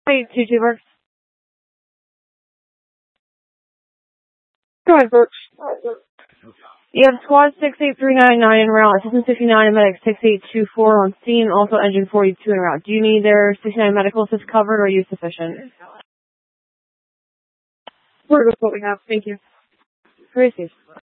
Wait, 2 works. Go ahead, Birch. You have squad 68399 en route, assistant 69 and medic 6824 on scene, also engine 42 en route. Do you need their 69 medical assist covered or are you sufficient? We're good with what we have. Thank you. Tracy.